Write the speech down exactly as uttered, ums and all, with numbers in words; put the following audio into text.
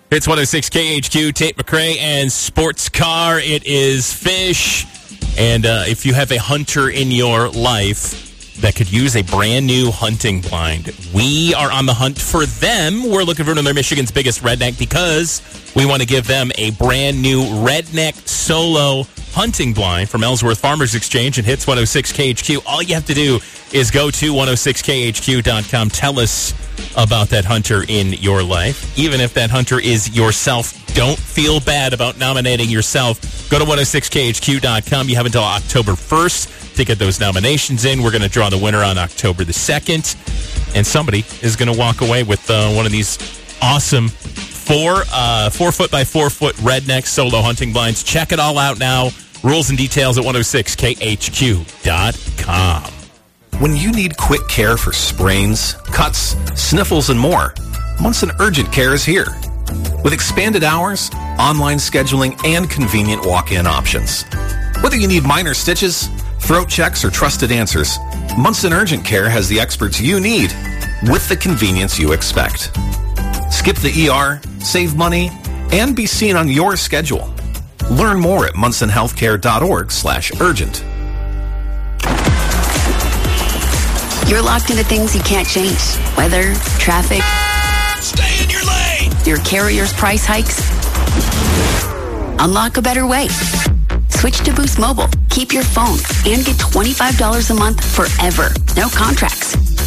It's one oh six K H Q, Tate McRae and Sports Car. It is Fish. And uh, if you have a hunter in your life that could use a brand new hunting blind, we are on the hunt for them. We're looking for another Michigan's biggest redneck because we want to give them a brand new redneck solo hunting blind from Ellsworth Farmers Exchange and Hits one oh six K H Q. All you have to do is go to one oh six K H Q dot com. Tell us about that hunter in your life. Even if that hunter is yourself, don't feel bad about nominating yourself. Go to one oh six K H Q dot com. You have until October first to get those nominations in. We're going to draw the winner on October the second. And somebody is going to walk away with uh, one of these awesome four, uh, four foot by four foot redneck solo hunting blinds. Check it all out now. Rules and details at one oh six K H Q dot com. When you need quick care for sprains, cuts, sniffles, and more, Munson Urgent Care is here. With expanded hours, online scheduling, and convenient walk-in options. Whether you need minor stitches, throat checks, or trusted answers, Munson Urgent Care has the experts you need with the convenience you expect. Skip the E R, save money, and be seen on your schedule. Learn more at munson healthcare dot org slash urgent. You're locked into things you can't change. Weather, traffic. Stay in your lane! Your carrier's price hikes. Unlock a better way. Switch to Boost Mobile. Keep your phone and get twenty-five dollars a month forever. No contracts.